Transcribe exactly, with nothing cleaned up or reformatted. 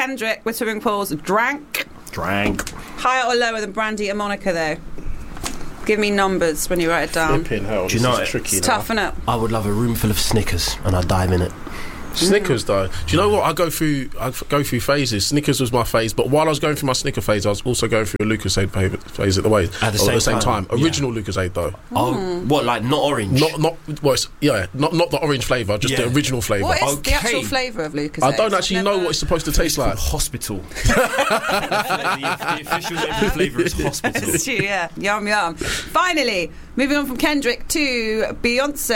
Kendrick with Swimming Pools. Drank. Drank. Higher or lower than Brandy and Monica, though? Give me numbers when you write it down. Flipping hell, Do you this know is it? tricky It's now. tough, innit? I would love a room full of Snickers and I'd dive in it. Snickers, though. Do you know what? I go through. I f- go through phases. Snickers was my phase, but while I was going through my Snicker phase, I was also going through a Lucasade pa- phase at the way. At the or same at the same time, time. yeah. Original Lucasade, though. Oh, what, like not orange? Not, not. Well, it's, yeah, not not the orange flavour, just Yeah. the original flavour. What is Okay. the actual flavour of Lucas? I don't actually know what it's supposed to taste like. Hospital. the, the official name of the flavour is hospital. It's true, yeah. Yum, yum. Finally, moving on from Kendrick to Beyonce.